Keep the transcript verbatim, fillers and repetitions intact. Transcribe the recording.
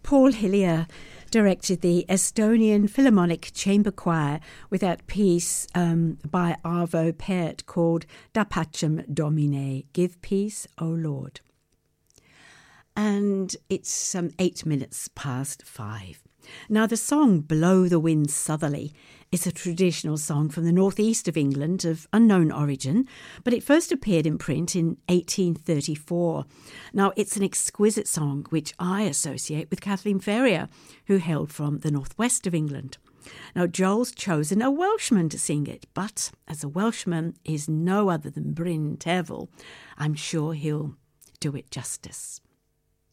Paul Hillier directed the Estonian Philharmonic Chamber Choir with that piece um, by Arvo Pärt called Da Pacem Domine, Give Peace, O Lord. And it's um, eight minutes past five. Now, the song Blow the Wind Southerly is a traditional song from the northeast of England of unknown origin, but it first appeared in print in eighteen thirty-four. Now, it's an exquisite song which I associate with Kathleen Ferrier, who hailed from the northwest of England. Now, Joel's chosen a Welshman to sing it, but as a Welshman is no other than Bryn Terfel, I'm sure he'll do it justice.